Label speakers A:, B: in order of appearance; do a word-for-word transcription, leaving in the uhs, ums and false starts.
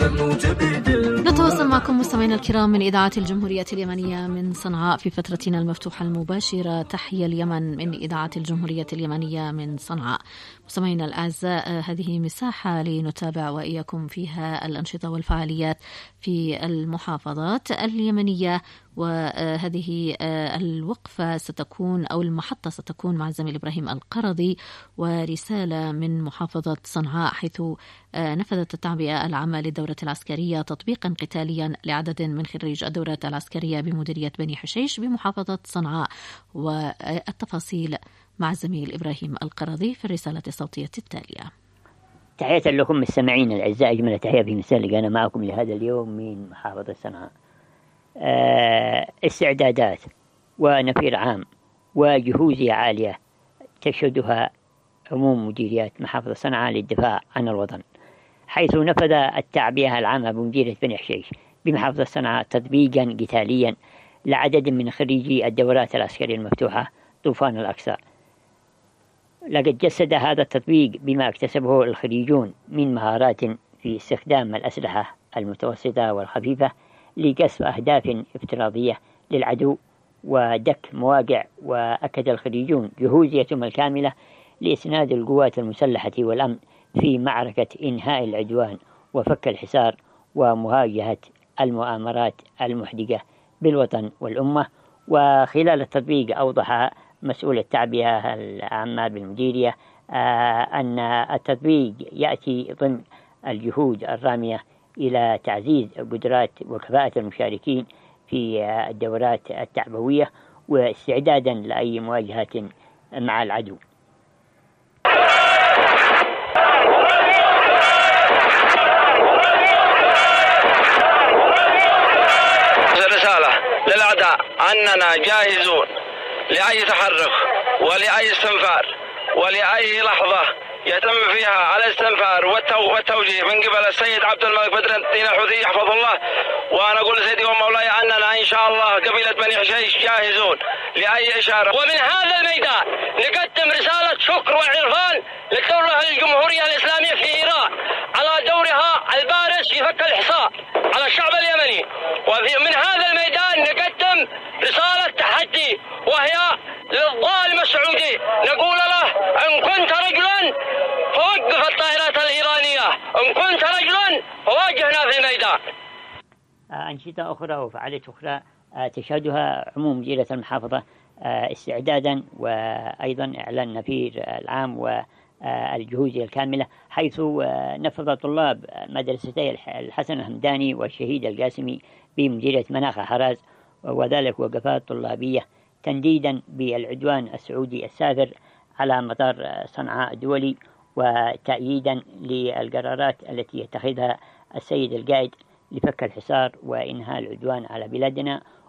A: نتواصل معكم مستمعينا الكرام من إذاعة الجمهورية اليمنية من صنعاء في فترتنا المفتوحة المباشرة. تحية اليمن من إذاعة الجمهورية اليمنية من صنعاء. مستمعينا الأعزاء، هذه مساحة لنتابع وإياكم فيها الأنشطة والفعاليات في المحافظات اليمنية، وهذه الوقفة ستكون أو المحطة ستكون مع الزميل إبراهيم القرضي، ورسالة من محافظة صنعاء حيث نفذت التعبئة العامة للدورة العسكرية تطبيقا قتاليا لعدد من خريج الدورة العسكرية بمديرية بني حشيش بمحافظة صنعاء. والتفاصيل مع الزميل إبراهيم القرضي في الرسالة الصوتية التالية.
B: تحية لكم مستمعين الأعزاء، أجمل تحية في مثال أنا معكم لهذا اليوم من محافظة صنعاء. أه استعدادات ونفير عام وجهوزية عالية تشهدها عموم مديريات محافظة صنعاء للدفاع عن الوطن، حيث نفذ التعبئة العامة بمديرية بني حشيش بمحافظة صنعاء تطبيقا قتاليا لعدد من خريجي الدورات العسكرية المفتوحة طوفان الأقصى. لقد جسد هذا التطبيق بما اكتسبه الخريجون من مهارات في استخدام الأسلحة المتوسطة والخفيفة لقصف أهداف افتراضية للعدو ودك مواقع. وأكد الخريجون جهوزيتهم الكاملة لإسناد القوات المسلحة والأمن في معركة إنهاء العدوان وفك الحصار ومواجهة المؤامرات المحدقة بالوطن والأمة. وخلال التطبيق أوضح مسؤول التعبئة العامة بالمديرية أن التطبيق يأتي ضمن الجهود الرامية إلى تعزيز قدرات وكفاءة المشاركين في الدورات التعبوية واستعدادا لأي مواجهة مع العدو.
C: رسالة للأعداء أننا جاهزون لأي تحرك ولأي استنفار ولأي لحظة يتم فيها الاستنفار والتوجيه من قبل السيد عبد الملك بدر الدين الحوثي يحفظ الله. وأنا أقول سيدي ومولاي أننا إن شاء الله قبيلة بني حشيش جاهزون لأي إشارة.
D: ومن هذا الميدان نقدم رسالة شكر وعرفان للدولة الجمهورية الإسلامية في إيران على دورها البارز في فك الحصار على الشعب اليمني. ومن هذا الميدان نقدم رسالة تحدي وهي للظالم السعودي، نقول له إن كنت رجلا فوقف الطائرات الإيرانية، إن كنت رجلا فواجهنا في الميدان.
B: أنشطة أخرى وفعاليات أخرى تشهدها عموم مديرية المحافظة استعدادا وأيضا إعلان نفير العام والجهوزية الكاملة، حيث نفذ طلاب مدرستي الحسن الهمداني والشهيد القاسمي بمديرية مناخ حراز وذلك وقفات طلابية تنديدا بالعدوان السعودي السافر على مطار صنعاء الدولي، وتأييدا للقرارات التي يتخذها السيد القائد لفك الحصار وإنهاء العدوان على بلادنا.